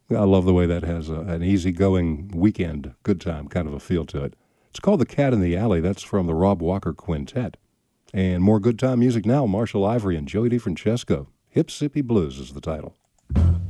I love the way that has an easygoing weekend, good time kind of a feel to it. It's called The Cat in the Alley. That's from the Rob Walker Quintet. And more good time music now. Marshall Ivory and Joey DeFrancesco. Hip Sippy Blues is the title.